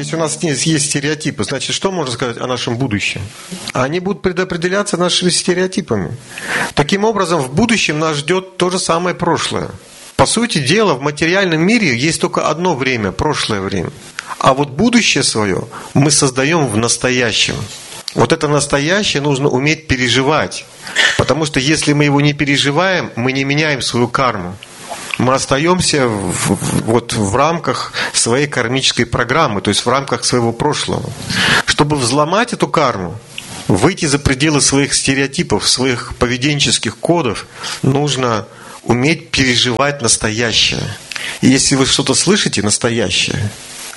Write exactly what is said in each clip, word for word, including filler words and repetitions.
Если у нас есть стереотипы, значит, что можно сказать о нашем будущем? Они будут предопределяться нашими стереотипами. Таким образом, в будущем нас ждет то же самое прошлое. По сути дела, в материальном мире есть только одно время, прошлое время. А вот будущее свое мы создаем в настоящем. Вот это настоящее нужно уметь переживать. Потому что если мы его не переживаем, мы не меняем свою карму. Мы остаемся в, вот, в рамках своей кармической программы, то есть в рамках своего прошлого. Чтобы взломать эту карму, выйти за пределы своих стереотипов, своих поведенческих кодов, нужно уметь переживать настоящее. И если вы что-то слышите настоящее,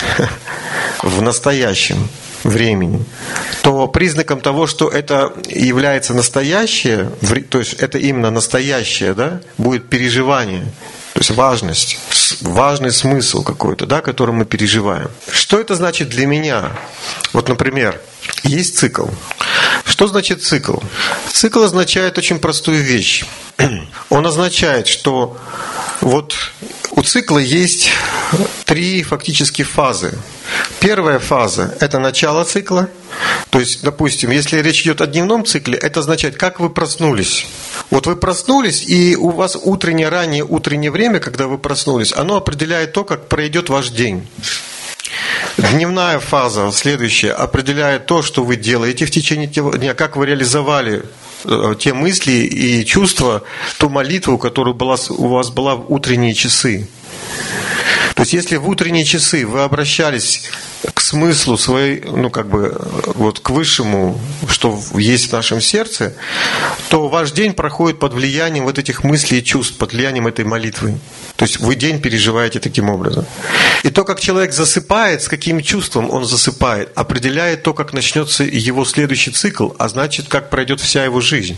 в настоящем времени, то признаком того, что это является настоящее, то есть это именно настоящее, да, будет переживание, то есть важность, важный смысл какой-то, да, который мы переживаем. Что это значит для меня? Вот, например, есть цикл. Что значит цикл? Цикл означает очень простую вещь. Он означает, что вот у цикла есть три фактически фазы. Первая фаза – это начало цикла. То есть, допустим, если речь идет о дневном цикле, это означает, как вы проснулись. Вот вы проснулись, и у вас утреннее, раннее утреннее время, когда вы проснулись, оно определяет то, как пройдет ваш день. Дневная фаза, следующая, определяет то, что вы делаете в течение дня, как вы реализовали те мысли и чувства, ту молитву, которая была, у вас была в утренние часы. То есть, если в утренние часы вы обращались к смыслу своей, ну как бы, вот к высшему, что есть в нашем сердце, то ваш день проходит под влиянием вот этих мыслей и чувств, под влиянием этой молитвы. То есть вы день переживаете таким образом. И то, как человек засыпает, с каким чувством он засыпает, определяет то, как начнется его следующий цикл, а значит, как пройдет вся его жизнь.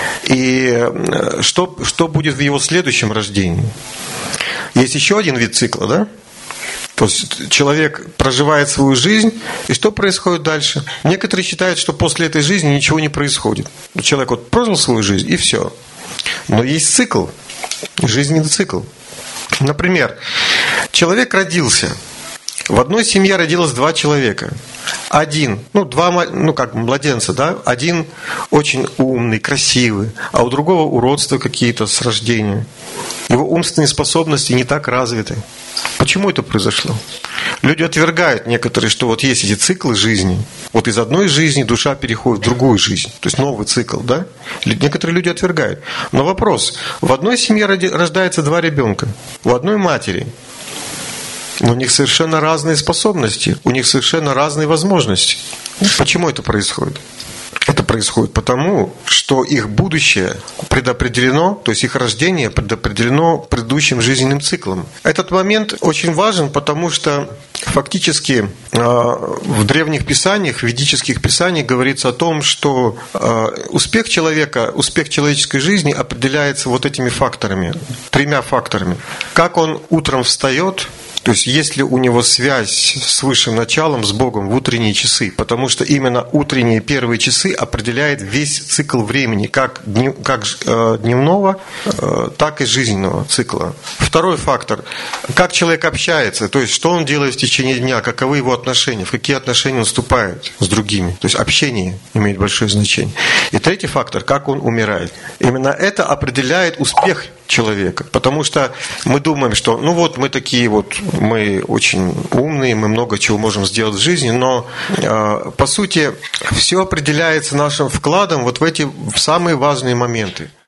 И что, что будет в его следующем рождении. Есть еще один вид цикла, да? То есть человек проживает свою жизнь, и что происходит дальше? Некоторые считают, что после этой жизни ничего не происходит. Человек вот прожил свою жизнь, и все. Но есть цикл, жизненный цикл. Например, человек родился. В одной семье родилось два человека. Один, ну, два, ну, как младенца, да? Один очень умный, красивый, а у другого уродства какие-то с рождения. Его умственные способности не так развиты. Почему это произошло? Люди отвергают некоторые, что вот есть эти циклы жизни. Вот из одной жизни душа переходит в другую жизнь. То есть новый цикл, да? Некоторые люди отвергают. Но вопрос. В одной семье рождается два ребенка. У одной матери. Но у них совершенно разные способности. У них совершенно разные возможности. Почему это происходит? Это происходит потому, что их будущее предопределено, то есть их рождение предопределено предыдущим жизненным циклом. Этот момент очень важен, потому что фактически в древних писаниях, в ведических писаниях говорится о том, что успех человека, успех человеческой жизни определяется вот этими факторами, тремя факторами. Как он утром встает, то есть есть ли у него связь с высшим началом, с Богом в утренние часы, потому что именно утренние первые часы определяет весь цикл времени, как, днев, как дневного, так и жизненного цикла. Второй фактор, как человек общается, то есть что он делает в течение дня, каковы его отношения, в какие отношения он вступает с другими, то есть общение имеет большое значение. И третий фактор, как он умирает. Именно это определяет успех человека, потому что мы думаем, что ну вот мы такие вот, мы очень умные, мы много чего можем сделать в жизни, но э, по сути все определяется нашим вкладом вот в эти самые важные моменты.